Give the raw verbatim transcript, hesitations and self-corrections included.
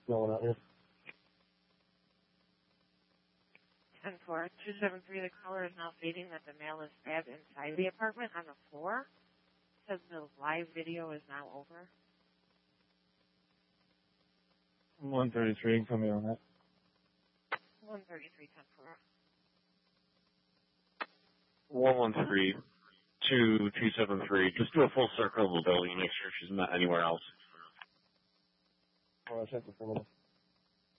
smelling out here. ten four two seven three, the caller is now stating that the male is stabbed inside the apartment on the floor. Says the live video is now over. one thirty-three, come here on that. one thirty-three, ten four. one one three two two seven three. Just do a full circle of the building and make sure she's not anywhere else. Oh, I checked the criminal.